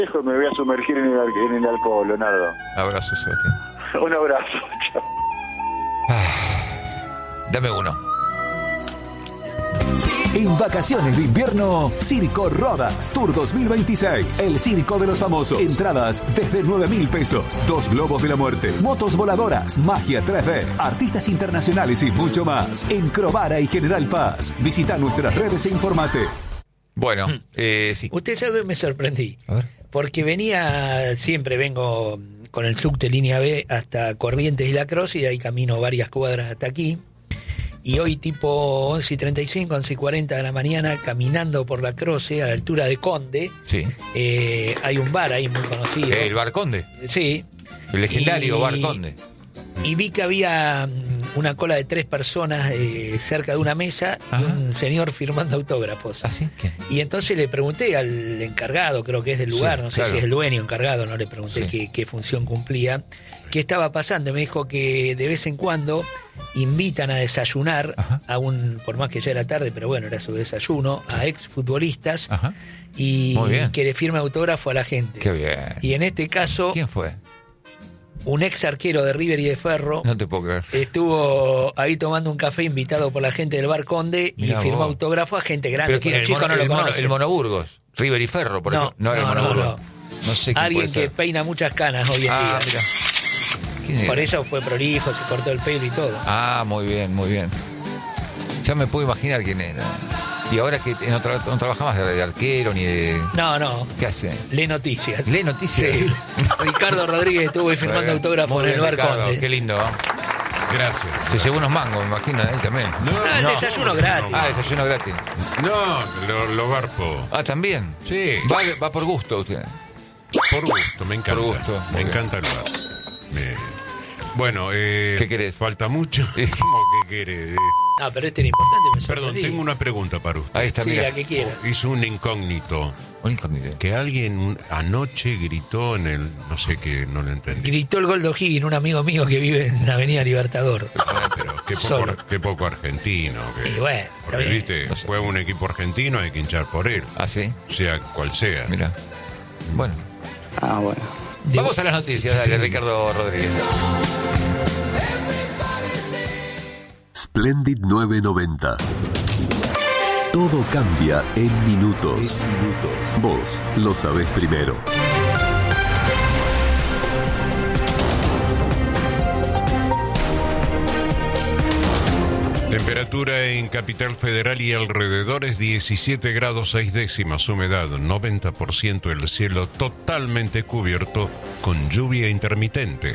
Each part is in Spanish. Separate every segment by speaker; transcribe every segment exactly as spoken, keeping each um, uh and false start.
Speaker 1: Me voy a sumergir en el, en el alcohol, Leonardo.
Speaker 2: Abrazo, Sebastián.
Speaker 1: Un abrazo, chao.
Speaker 2: Ah, dame uno.
Speaker 3: En vacaciones de invierno, Circo Rodas Tour dos mil veintiséis. El circo de los famosos. Entradas desde nueve mil pesos. Dos globos de la muerte. Motos voladoras. Magia tres D. Artistas internacionales y mucho más. En Crovara y General Paz. Visita nuestras redes e informate.
Speaker 2: Bueno, eh, sí.
Speaker 4: Usted sabe, me sorprendí.
Speaker 2: A ver.
Speaker 4: Porque venía, siempre vengo con el subte línea B hasta Corrientes y La Croce, y de ahí camino varias cuadras hasta aquí. Y hoy tipo once y treinta y cinco, once y cuarenta de la mañana, caminando por La Croce, a la altura de Conde,
Speaker 2: Sí.
Speaker 4: eh, hay un bar ahí muy conocido.
Speaker 2: Eh, el Bar Conde.
Speaker 4: Sí.
Speaker 2: El legendario
Speaker 4: Y-
Speaker 2: Bar Conde.
Speaker 4: Y vi que había mm, una cola de tres personas eh, cerca de una mesa y
Speaker 2: Ajá.
Speaker 4: un señor firmando autógrafos.
Speaker 2: ¿Ah, sí? ¿Qué?
Speaker 4: Y entonces le pregunté al encargado, creo que es del lugar,
Speaker 2: Sí,
Speaker 4: no sé
Speaker 2: claro.
Speaker 4: si es el dueño encargado, no le pregunté
Speaker 2: Sí.
Speaker 4: qué, qué función cumplía, qué estaba pasando. Me dijo que de vez en cuando invitan a desayunar,
Speaker 2: Ajá.
Speaker 4: a un, por más que ya era tarde, pero bueno, era su desayuno, a exfutbolistas
Speaker 2: Ajá.
Speaker 4: y
Speaker 2: Muy bien.
Speaker 4: que le firme autógrafo a la gente.
Speaker 2: Qué bien.
Speaker 4: Y en este caso,
Speaker 2: ¿Quién fue?
Speaker 4: un ex arquero de River y de Ferro
Speaker 2: No te puedo creer.
Speaker 4: estuvo ahí tomando un café invitado por la gente del Bar Conde y
Speaker 2: Mirá
Speaker 4: firmó
Speaker 2: vos.
Speaker 4: autógrafo a gente grande.
Speaker 2: ¿Pero
Speaker 4: Pero
Speaker 2: quién?
Speaker 4: el
Speaker 2: El,
Speaker 4: chico
Speaker 2: mono,
Speaker 4: no lo
Speaker 2: el, mono,
Speaker 4: conoce.
Speaker 2: el Mono Burgos. River y Ferro, por
Speaker 4: No,
Speaker 2: ejemplo. No era
Speaker 4: no,
Speaker 2: el Mono
Speaker 4: no,
Speaker 2: Burgos. No sé quién
Speaker 4: Alguien
Speaker 2: puede
Speaker 4: que
Speaker 2: ser.
Speaker 4: peina muchas canas hoy en
Speaker 2: Ah,
Speaker 4: día.
Speaker 2: mira. ¿Quién era?
Speaker 4: Por eso fue prolijo, se cortó el pelo y todo.
Speaker 2: Ah, muy bien, muy bien. Ya me puedo imaginar quién era. Y ahora que no, tra- no trabaja más de arquero ni de...
Speaker 4: No, no,
Speaker 2: ¿Qué hace?
Speaker 4: lee noticias.
Speaker 2: ¿Lee noticias?
Speaker 4: Sí. Ricardo Rodríguez estuvo ahí firmando autógrafos
Speaker 2: Muy
Speaker 4: en el
Speaker 2: bien,
Speaker 4: Bar
Speaker 2: Ricardo,
Speaker 4: Conde.
Speaker 2: Qué lindo. ¿eh?
Speaker 5: Gracias.
Speaker 2: Se llevó unos mangos, me imagino, ahí también.
Speaker 4: Ah, el
Speaker 5: no,
Speaker 4: desayuno
Speaker 5: no,
Speaker 4: gratis.
Speaker 5: no,
Speaker 2: Ah, desayuno gratis.
Speaker 5: No, lo, lo garpo.
Speaker 2: Ah, también.
Speaker 5: Sí.
Speaker 2: Va, va por gusto usted.
Speaker 5: Por gusto, me encanta.
Speaker 2: Por gusto, muy
Speaker 5: me
Speaker 2: bien.
Speaker 5: encanta el bar. Me- Bueno, eh,
Speaker 2: ¿Qué querés?
Speaker 5: Falta mucho. ¿Cómo que querés?
Speaker 4: Ah, pero este era importante, me
Speaker 5: Perdón,
Speaker 4: sorprendí.
Speaker 5: tengo una pregunta para usted.
Speaker 2: Ahí está,
Speaker 4: Sí,
Speaker 2: mira.
Speaker 4: la que quiera.
Speaker 5: Hizo un incógnito.
Speaker 2: Un incógnito.
Speaker 5: Que alguien anoche gritó en el... No sé qué, no lo entendí.
Speaker 4: Gritó el Goldo Higgins, un amigo mío que vive en la Avenida Libertador.
Speaker 5: Pero qué poco,
Speaker 4: Solo.
Speaker 5: qué poco argentino. Que,
Speaker 4: Y bueno, está
Speaker 5: porque,
Speaker 4: bien.
Speaker 5: viste,
Speaker 2: No sé.
Speaker 5: juega un equipo argentino, hay que hinchar por él.
Speaker 2: Ah, sí.
Speaker 5: Sea cual sea.
Speaker 2: Mira. Bueno.
Speaker 1: Ah, bueno.
Speaker 2: Vamos a las noticias, dale, Ricardo Rodríguez.
Speaker 6: Splendid nueve noventa. Todo cambia en minutos. Vos lo sabés primero.
Speaker 5: Temperatura en Capital Federal y alrededores diecisiete grados seis décimas, humedad noventa por ciento, el cielo totalmente cubierto con lluvia intermitente.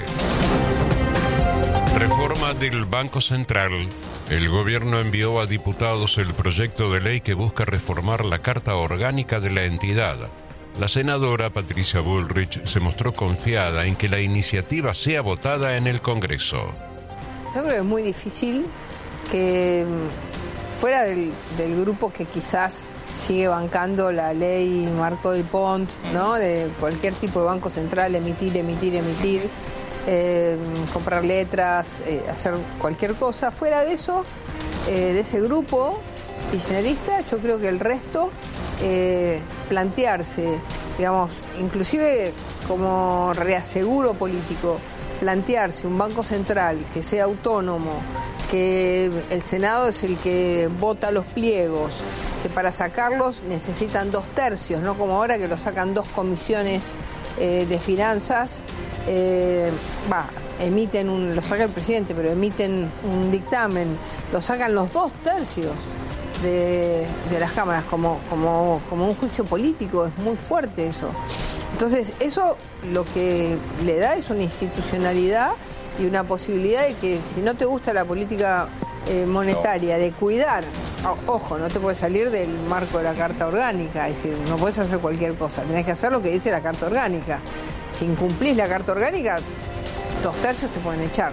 Speaker 5: Reforma del Banco Central. El gobierno envió a diputados el proyecto de ley que busca reformar la Carta Orgánica de la entidad. La senadora Patricia Bullrich se mostró confiada en que la iniciativa sea votada en el Congreso.
Speaker 7: Yo creo que es muy difícil que mm, fuera del, del grupo que quizás sigue bancando la ley Marco del Pont, ¿no? De cualquier tipo de banco central, emitir, emitir, emitir, eh, comprar letras, eh, hacer cualquier cosa. Fuera de eso, eh, de ese grupo kirchnerista, yo creo que el resto eh, plantearse, digamos, inclusive como reaseguro político, plantearse un banco central que sea autónomo, que el Senado es el que vota los pliegos, que para sacarlos necesitan dos tercios, no como ahora que lo sacan dos comisiones eh, de finanzas, eh, va, emiten un, lo saca el presidente, pero emiten un dictamen, lo sacan los dos tercios de, de las cámaras, como, como, como un juicio político, es muy fuerte eso. Entonces, eso lo que le da es una institucionalidad y una posibilidad de que si no te gusta la política eh, monetaria, de cuidar, o, ojo, no te puedes salir del marco de la Carta Orgánica, es decir, no puedes hacer cualquier cosa, tenés que hacer lo que dice la Carta Orgánica. Si incumplís la Carta Orgánica, dos tercios te pueden echar.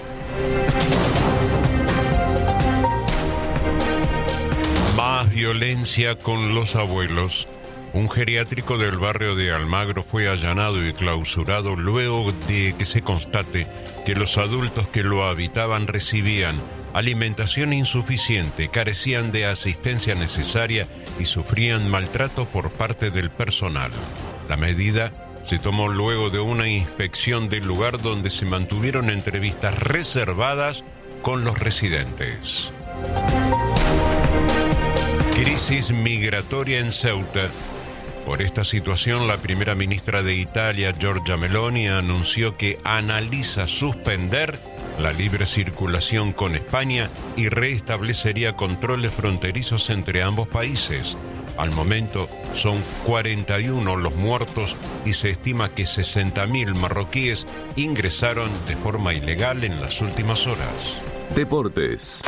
Speaker 5: Más violencia con los abuelos. Un geriátrico del barrio de Almagro fue allanado y clausurado luego de que se constate que los adultos que lo habitaban recibían alimentación insuficiente, carecían de asistencia necesaria y sufrían maltrato por parte del personal. La medida se tomó luego de una inspección del lugar donde se mantuvieron entrevistas reservadas con los residentes. Crisis migratoria en Ceuta. Por esta situación, la primera ministra de Italia, Giorgia Meloni, anunció que analiza suspender la libre circulación con España y reestablecería controles fronterizos entre ambos países. Al momento son cuarenta y uno los muertos y se estima que sesenta mil marroquíes ingresaron de forma ilegal en las últimas horas.
Speaker 6: Deportes.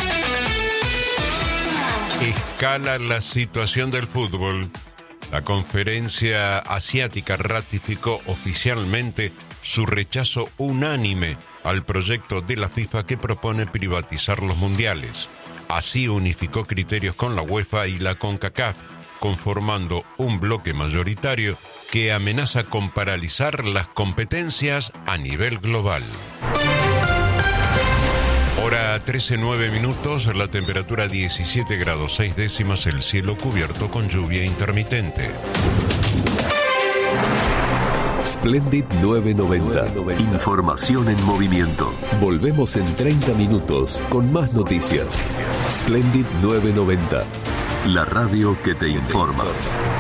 Speaker 5: Escala la situación del fútbol. La Conferencia Asiática ratificó oficialmente su rechazo unánime al proyecto de la FIFA que propone privatizar los mundiales. Así unificó criterios con la UEFA y la CONCACAF, conformando un bloque mayoritario que amenaza con paralizar las competencias a nivel global. Hora trece nueve minutos, la temperatura diecisiete grados seis décimas, el cielo cubierto con lluvia intermitente.
Speaker 6: Splendid novecientos noventa. Información en movimiento. Volvemos en treinta minutos con más noticias. Splendid novecientos noventa. La radio que te informa.